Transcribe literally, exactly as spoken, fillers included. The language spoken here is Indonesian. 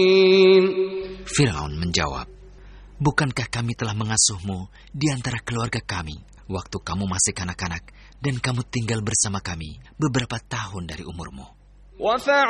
Firaun menjawab, "Bukankah kami telah mengasuhmu di antara keluarga kami waktu kamu masih kanak-kanak dan kamu tinggal bersama kami beberapa tahun dari umurmu?